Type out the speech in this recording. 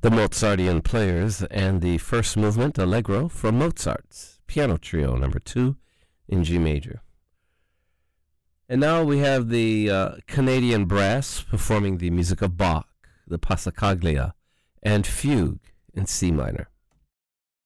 The Mozartian Players and the first movement, Allegro, from Mozart's Piano Trio No. 2 in G major. And now we have the Canadian Brass performing the music of Bach, the Passacaglia, and Fugue in C minor.